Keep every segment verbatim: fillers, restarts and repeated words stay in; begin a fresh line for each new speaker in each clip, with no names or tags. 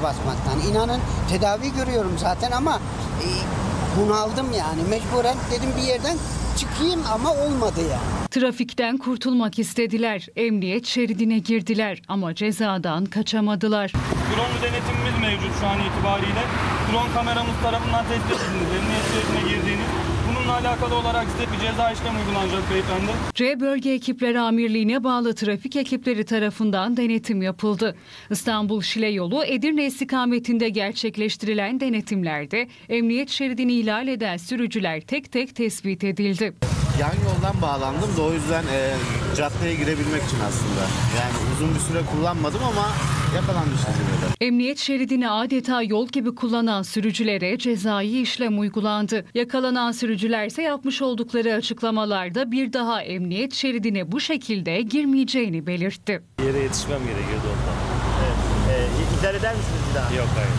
basmaktan. İnanın tedavi görüyorum zaten ama e, bunaldım yani. Mecburen dedim bir yerden çıkayım ama olmadı yani.
Trafikten kurtulmak istediler. Emniyet şeridine girdiler ama cezadan kaçamadılar.
Drone denetimimiz mevcut şu an itibariyle. Drone kameramız tarafından tespit edildiniz. Emniyet şeridine girdiğiniz. Bununla alakalı olarak size bir ceza işlemi uygulanacak beyefendi.
C Bölge Ekipleri Amirliği'ne bağlı trafik ekipleri tarafından denetim yapıldı. İstanbul-Şile yolu Edirne istikametinde gerçekleştirilen denetimlerde emniyet şeridini ihlal eden sürücüler tek tek tespit edildi.
Yan yoldan bağlandım da o yüzden e, caddeye girebilmek için aslında. Yani uzun bir süre kullanmadım ama yakalanmıştı cümlede.
Emniyet şeridini adeta yol gibi kullanan sürücülere cezai işlem uygulandı. Yakalanan sürücüler ise yapmış oldukları açıklamalarda bir daha emniyet şeridine bu şekilde girmeyeceğini belirtti.
Yere yetişmem gerekiyordu ondan. Evet. Ee, idare eder misiniz bir daha? Yok, hayır.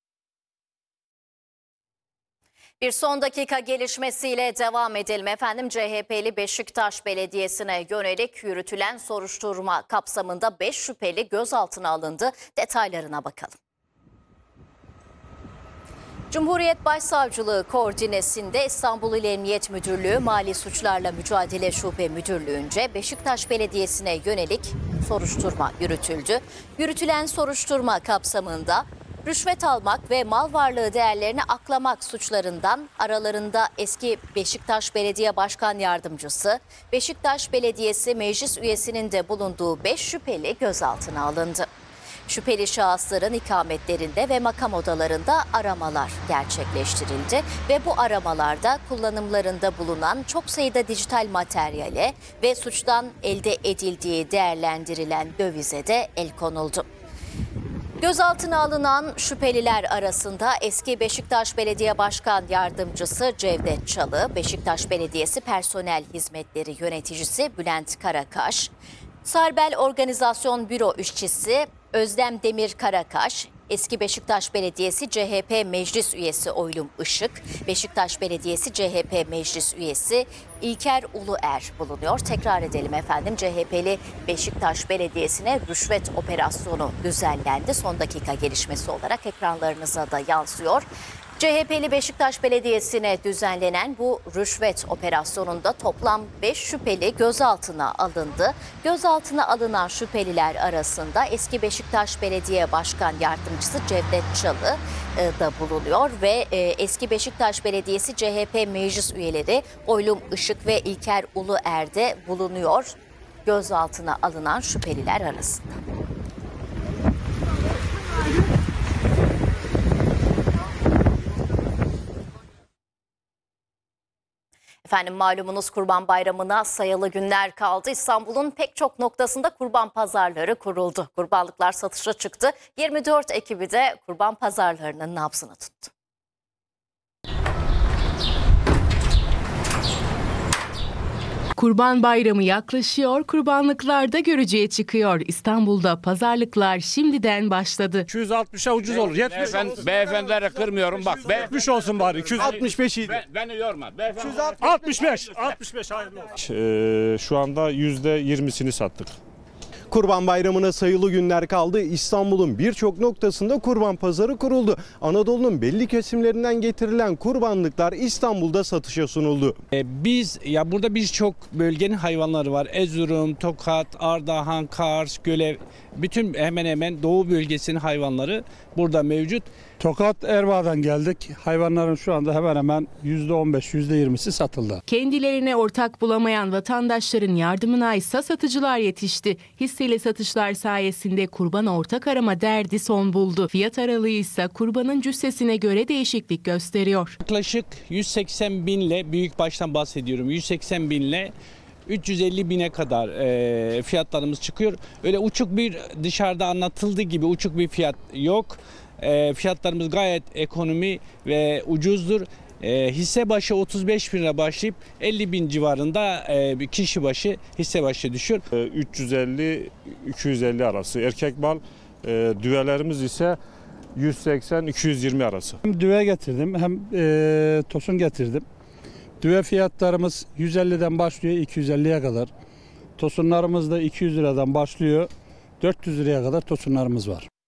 Bir son dakika gelişmesiyle devam edelim efendim. C H P'li Beşiktaş Belediyesi'ne yönelik yürütülen soruşturma kapsamında beş şüpheli gözaltına alındı. Detaylarına bakalım. Cumhuriyet Başsavcılığı koordinesinde İstanbul İl Emniyet Müdürlüğü Mali Suçlarla Mücadele Şube Müdürlüğü'nce Beşiktaş Belediyesi'ne yönelik soruşturma yürütüldü. Yürütülen soruşturma kapsamında rüşvet almak ve mal varlığı değerlerini aklamak suçlarından aralarında eski Beşiktaş Belediye Başkan Yardımcısı, Beşiktaş Belediyesi Meclis Üyesi'nin de bulunduğu beş şüpheli gözaltına alındı. Şüpheli şahısların ikametlerinde ve makam odalarında aramalar gerçekleştirildi ve bu aramalarda kullanımlarında bulunan çok sayıda dijital materyale ve suçtan elde edildiği değerlendirilen dövize de el konuldu. Gözaltına alınan şüpheliler arasında eski Beşiktaş Belediye Başkan Yardımcısı Cevdet Çalı, Beşiktaş Belediyesi Personel Hizmetleri Yöneticisi Bülent Karakaş, Sarbel Organizasyon Büro İşçisi Özlem Demir Karakaş, eski Beşiktaş Belediyesi C H P Meclis Üyesi Oylum Işık, Beşiktaş Belediyesi C H P Meclis Üyesi İlker Uluer bulunuyor. Tekrar edelim efendim, C H P'li Beşiktaş Belediyesi'ne rüşvet operasyonu düzenlendi. Son dakika gelişmesi olarak ekranlarınıza da yansıyor. C H P'li Beşiktaş Belediyesi'ne düzenlenen bu rüşvet operasyonunda toplam beş şüpheli gözaltına alındı. Gözaltına alınan şüpheliler arasında eski Beşiktaş Belediye Başkan Yardımcısı Cevdet Çalı da bulunuyor ve eski Beşiktaş Belediyesi C H P meclis üyeleri Oylum Işık ve İlker Uluer de bulunuyor gözaltına alınan şüpheliler arasında. Efendim malumunuz Kurban Bayramı'na sayılı günler kaldı. İstanbul'un pek çok noktasında kurban pazarları kuruldu. Kurbanlıklar satışa çıktı. yirmi dört ekibi de kurban pazarlarının nabzını tuttu.
Kurban Bayramı yaklaşıyor, kurbanlıklar da görücüye çıkıyor. İstanbul'da pazarlıklar şimdiden başladı.
iki yüz altmışa ucuz olur.
Beyefendi, beyefendilere kırmıyorum bak.
yetmiş olsun bari. iki yüz altmış beş iyi.
Ben, beni yorma.
altmış beş. altmış beş hayırlı olsun. Ee, şu anda yüzde yirmisini sattık.
Kurban Bayramı'na sayılı günler kaldı. İstanbul'un birçok noktasında kurban pazarı kuruldu. Anadolu'nun belli kesimlerinden getirilen kurbanlıklar İstanbul'da satışa sunuldu.
Ee, biz ya burada birçok bölgenin hayvanları var. Erzurum, Tokat, Ardahan, Kars, Gölev, bütün hemen hemen Doğu bölgesinin hayvanları burada mevcut.
Tokat Erbaa'dan geldik. Hayvanların şu anda hemen hemen yüzde on beş yüzde yirmisi satıldı.
Kendilerine ortak bulamayan vatandaşların yardımına ise satıcılar yetişti. Hisseli satışlar sayesinde kurban ortak arama derdi son buldu. Fiyat aralığı ise kurbanın cüssesine göre değişiklik gösteriyor.
Yaklaşık yüz seksen binle, büyük baştan bahsediyorum, yüz seksen binle üç yüz elli bine kadar e, fiyatlarımız çıkıyor. Öyle uçuk bir, dışarıda anlatıldığı gibi uçuk bir fiyat yok. E, fiyatlarımız gayet ekonomi ve ucuzdur. E, hisse başı otuz beş bin lira başlayıp elli bin civarında e, kişi başı hisse başı düşüyor.
E, üç yüz elli iki yüz elli arası. Erkek mal e, düvelerimiz ise yüz seksen iki yüz yirmi arası. Hem düve getirdim hem e, tosun getirdim. Düve fiyatlarımız yüz elliden başlıyor iki yüz elliye kadar. Tosunlarımız da iki yüz liradan başlıyor. dört yüz liraya kadar tosunlarımız var.